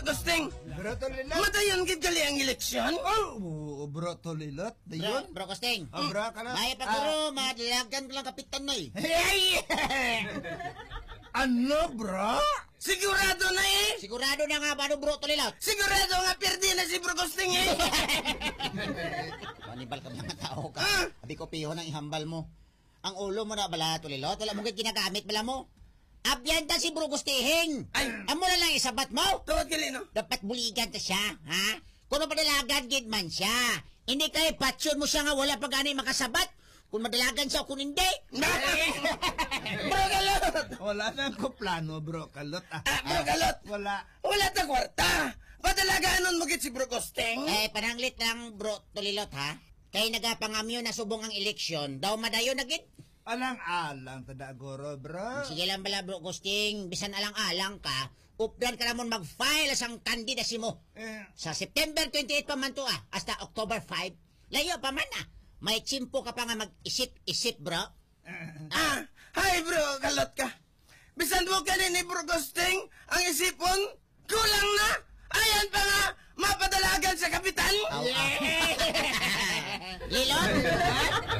Gusting. Bro Tolilot. Madayon gid gali ang eleksyon. Oh, Bro Tolilot. Dayon. Bro Kosting. Bro ka na. May pagkuro, madalagan ko lang kapitan na eh. Hey! Ano, bro? Sigurado na eh. Sigurado na nga ba no, Bro Tolilot? Sigurado nga perdi na si Bro Gusting eh. Manibal ka mga tao ka. Abi ko piho ng ihambal mo. Ang ulo mo na bala, Tolilot. Wala mo kayo ginagamit bala mo. Abyan ta si Bro Gustihing. Ay. Amo na lang isabat mo. Tuwag gali no. Dapat buligan ta siya, ha? Kung madalagan gid man siya. Hindi kay patsyon mo siya nga wala pa gani makasabat. Kung madalagan siya o kung hindi. Bro Kalot. Wala na ko plano, Bro Kalot. Bro Kalot. Wala. Wala ta kwarta. Padalaganon mo gid si Bro Gusting. Pananglit lang, Bro Tolilot, ha? Kay nagapangamyo na subong ang eleksyon, daw madayo na gid. Alang-alang tada goro, bro. Sige lang bala, Bro Gusting. Bisan alang-alang ka, updan ka namon mag-file asang candidacy mo. Sa September 28 pa man to, hasta October 5. Layo pa man, May tsimpo ka pa nga mag-isip-isip, bro. Hi Bro Kalot ka. Bisan mo ka ni Bro Gusting, ang isipon, kulang na.